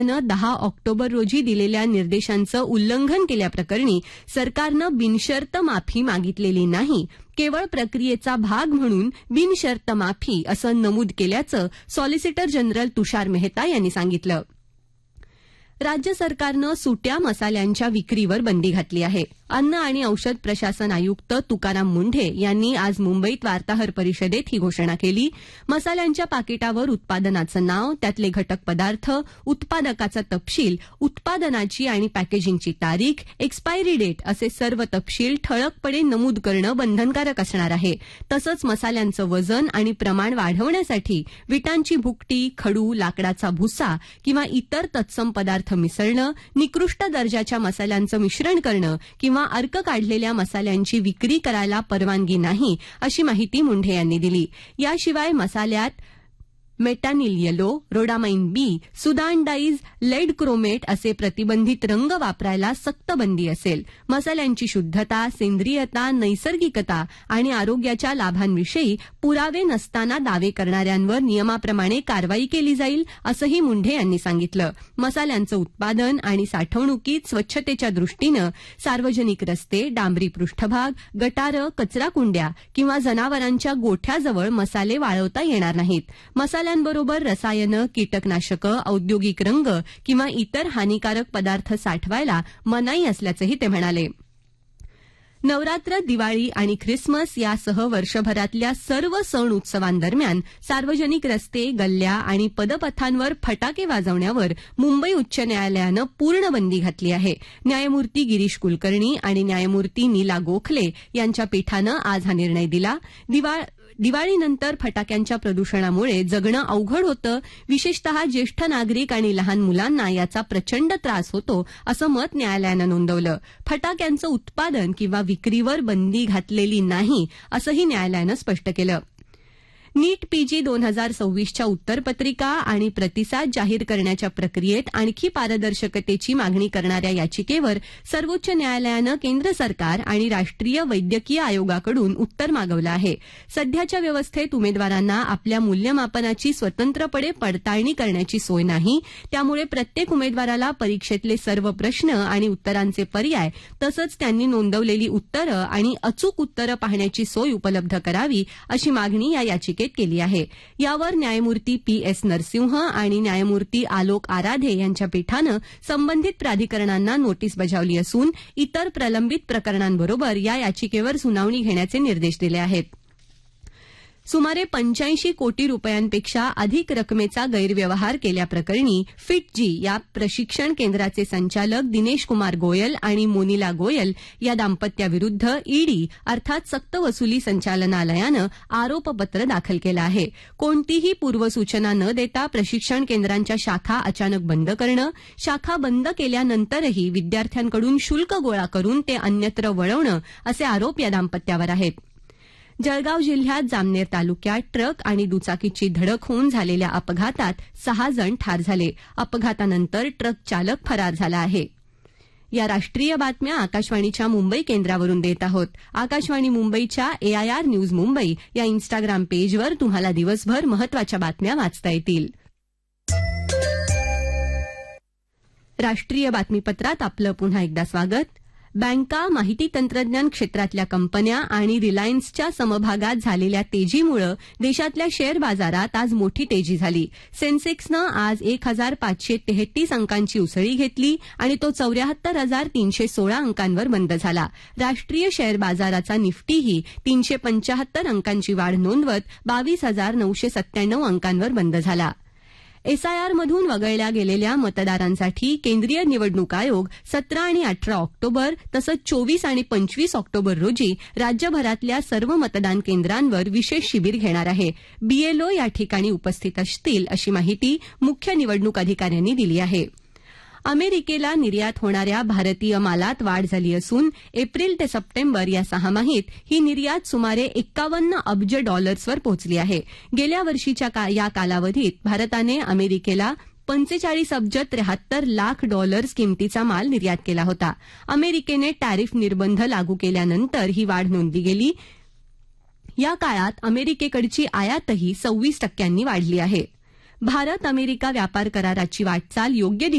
10 October रोजी दिलेल्या निर्देशांचं उल्लंघन केल्याप्रकरणी सरकारनं बिनशर्त माफी मागितलेली नाही, केवळ प्रक्रियेचा भाग म्हणून बिनशर्त माफी असं नमूद केल्याचं सॉलिसिटर जनरल तुषार मेहता यांनी सांगितलं. राज्य सरकारनं सुट्या मसाल्यांच्या विक्रीवर बंदी घातली आहे. अन्न आणि औषध प्रशासन आयुक्त तुकाराम मुंढे यांनी आज मुंबईत वार्ताहर परिषदेत ही घोषणा केली. मसाल्यांच्या पाकिटावर उत्पादनाचं नाव, त्यातले घटक पदार्थ, उत्पादकाचा तपशील, उत्पादनाची आणि पॅकेजिंगची तारीख, एक्सपायरी डेट असे सर्व तपशील ठळकपणे नमूद करणं बंधनकारक असणार आहे. तसंच मसाल्यांचं वजन आणि प्रमाण वाढवण्यासाठी विटांची भुकटी, खडू, लाकडाचा भुसा किंवा इतर तत्सम पदार्थ मिसळणं, निकृष्ट दर्जाच्या मसाल्यांचं मिश्रण करणं किंवा अर्क काढलेल्या मसाल्यांची विक्री करायला परवानगी नाही, अशी माहिती मुंढे यांनी दिली. याशिवाय मसाल्यात मेटानिल येलो, रोडामाइन बी, सुदान डाईज, लेड क्रोमेट असे प्रतिबंधित रंग वापरायला सक्त बंदी असेल. मसाल्यांची शुद्धता, सेंद्रियता, नैसर्गिकता आणि आरोग्याच्या लाभांविषयी पुरावे नसताना दावे करणाऱ्यांवर नियमाप्रमाणे कारवाई केली जाईल, असंही मुंढे यांनी सांगितलं. मसाल्यांचं उत्पादन आणि साठवणुकीत स्वच्छतेच्या दृष्टीनं सार्वजनिक रस्ते, डांबरी पृष्ठभाग, गटारं, कचराकुंड्या किंवा जनावरांच्या गोठ्याजवळ मसाले वाळवता येणार नाहीत. मसाल्यांबरोबर रसायनं, कीटकनाशकं, औद्योगिक रंग किंवा इतर हानिकारक पदार्थ साठवायला मनाई असल्याचंही ते म्हणाले. नवरात्र, दिवाळी आणि ख्रिसमस यासह वर्षभरातल्या सर्व सण उत्सवांदरम्यान सार्वजनिक रस्ते, गल्ल्या आणि पदपथांवर फटाके वाजवण्यावर मुंबई उच्च न्यायालयानं पूर्ण बंदी घातली आहे. न्यायमूर्ती गिरीश कुलकर्णी आणि न्यायमूर्ती नीला गोखले यांच्या पीठानं आज हा निर्णय दिला. दिवाळीनंतर फटाक्यांच्या प्रदूषणामुळे जगणं अवघड होतं, विशेषतः ज्येष्ठ नागरिक आणि लहान मुलांना याचा प्रचंड त्रास होतो, असं मत न्यायालयानं नोंदवलं. फटाक्यांचं उत्पादन किंवा विक्रीवर बंदी घातलेली नाही, असंही न्यायालयानं स्पष्ट केलं. नीट पीजी 2026च्या उत्तरपत्रिका आणि प्रतिसाद जाहीर करण्याच्या प्रक्रियेत आणखी पारदर्शकतेची मागणी करणाऱ्या याचिकेवर सर्वोच्च न्यायालयानं केंद्र सरकार आणि राष्ट्रीय वैद्यकीय आयोगाकडून उत्तर मागवलं आहे. सध्याच्या व्यवस्थेत उमेदवारांना आपल्या मूल्यमापनाची स्वतंत्रपणे पडताळणी करण्याची सोय नाही, त्यामुळे प्रत्येक उमेदवाराला परीक्षेतले सर्व प्रश्न आणि उत्तरांचे पर्याय तसंच त्यांनी नोंदवलेली उत्तरं आणि अचूक उत्तरं पाहण्याची सोय उपलब्ध करावी, अशी मागणी या याचिकेत केली आहे. यावर न्यायमूर्ती पी.एस. नरसिंह आणि न्यायमूर्ती आलोक आराधे यांच्या पीठानं संबंधित प्राधिकरणांना नोटीस बजावली असून इतर प्रलंबित प्रकरणांबरोबर या याचिकेवर सुनावणी घेण्याचे निर्देश दिले आहेत. सुमारे 85 कोटी रुपयांपेक्षा अधिक रकमेचा गैरव्यवहार केल्याप्रकरणी फिटजी या प्रशिक्षण केंद्राचे संचालक दिनेश कुमार गोयल आणि मोनिला गोयल या दाम्पत्याविरुद्ध ईडी अर्थात सक्तवसुली संचालनालयानं आरोपपत्र दाखल केलं आहे. कोणतीही पूर्वसूचना न देता प्रशिक्षण केंद्रांच्या शाखा अचानक बंद करणं, शाखा बंद केल्यानंतरही विद्यार्थ्यांकडून शुल्क गोळा करून ते अन्यत्र वळवणं असे आरोप या दाम्पत्यावर आहेत. जळगाव जिल्ह्यात जामनेर तालुक्यात ट्रक आणि दुचाकीची धडक होऊन झालेल्या अपघातात 6 जण ठार झाले. अपघातानंतर ट्रक चालक फरार झाला आहे. या राष्ट्रीय बातम्या आकाशवाणीच्या मुंबई केंद्रावरून देत आहोत. आकाशवाणी मुंबईच्या AIR न्यूज मुंबई या इन्स्टाग्राम पेजवर तुम्हाला दिवसभर महत्वाच्या बातम्या वाचता येतील. राष्ट्रीय बातमीपत्रात आपलं पुन्हा एकदा स्वागत. बँका, माहिती तंत्रज्ञान क्षेत्रातल्या कंपन्या आणि रिलायन्सच्या समभागात झालेल्या तेजीमुळे देशातल्या शेअर बाजारात आज मोठी तेजी झाली. सेन्सेक्सनं आज 1533 अंकांची उसळी घेतली आणि तो 74,316 अंकांवर बंद झाला. राष्ट्रीय शेअर बाजाराचा निफ्टीही 375 अंकांची वाढ नोंदवत 22,997 अंकांवर बंद झाला. एसआयआरमधून वगळल्या गेलेल्या मतदारांसाठी केंद्रीय निवडणूक आयोग 17 आणि 18 ऑक्टोबर तसंच 24 आणि 25 ऑक्टोबर रोजी राज्यभरातल्या सर्व मतदान केंद्रांवर विशेष शिबिर घेणार आहे. बीएलओ या ठिकाणी उपस्थित असतील, अशी माहिती मुख्य निवडणूक अधिकाऱ्यांनी दिली आहे. अमेरिकेला निर्यात होणाऱ्या भारतीय मालात वाढ झाली असून एप्रिल ते सप्टेंबर या सहामाहीत ही निर्यात सुमारे $51 अब्ज वर पोहोचली आहे. गेल्या वर्षीच्या या कालावधीत भारताने अमेरिकेला $45 अब्ज 73 लाख किमतीचा माल निर्यात केला होता. अमेरिकेने टॅरिफ निर्बंध लागू केल्यानंतर ही वाढ नोंदली गेली. या काळात अमेरिकेकडची आयातही 26% वाढली आहे. भारत अमेरिका व्यापार कराराची वाटचाल योग्य